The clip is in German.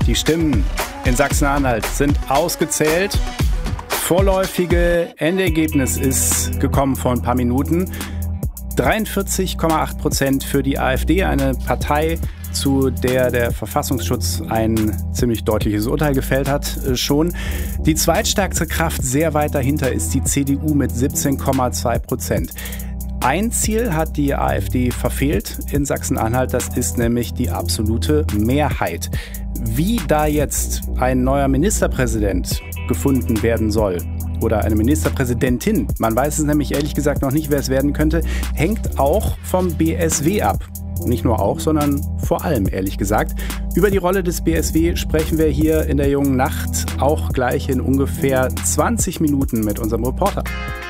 Die Stimmen in Sachsen-Anhalt sind ausgezählt. Vorläufige Endergebnis ist gekommen vor ein paar Minuten. 43,8% für die AfD, eine Partei, zu der der Verfassungsschutz ein ziemlich deutliches Urteil gefällt hat schon. Die zweitstärkste Kraft sehr weit dahinter ist die CDU mit 17,2%. Ein Ziel hat die AfD verfehlt in Sachsen-Anhalt, das ist nämlich die absolute Mehrheit. Wie da jetzt ein neuer Ministerpräsident gefunden werden soll oder eine Ministerpräsidentin, man weiß es nämlich ehrlich gesagt noch nicht, wer es werden könnte, hängt auch vom BSW ab. Nicht nur auch, sondern vor allem, ehrlich gesagt. Über die Rolle des BSW sprechen wir hier in der jungen Nacht auch gleich in ungefähr 20 Minuten mit unserem Reporter.